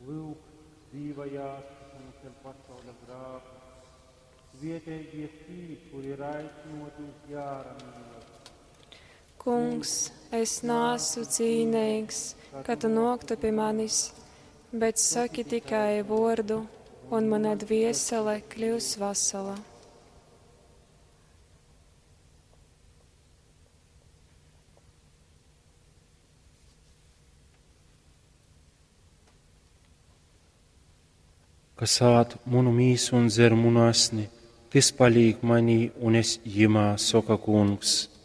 Lūk, dzīvajās un ceļ pasaules grāmatas, vietējie tīri, kuri ir aicinoti uz jāramīnas. Kungs, es nāsu cīnīgs, ka tu noktu pie manis, bet saki tikai vārdu, un mana dviesele kļūs vesela. Kas ād munu mīsu un dzer munu asni, tas palīk manī un es jimā, soka Kungs.